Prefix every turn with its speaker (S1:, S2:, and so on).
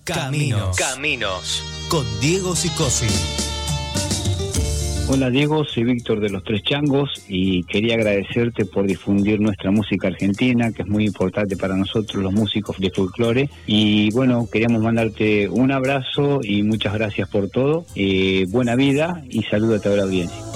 S1: Caminos. Con Diego Sicosi.
S2: Hola Diego, soy Víctor de Los Tres Changos y quería agradecerte por difundir nuestra música argentina, que es muy importante para nosotros los músicos de folclore. Y bueno, queríamos mandarte un abrazo y muchas gracias por todo. Buena vida y saludo a toda la audiencia.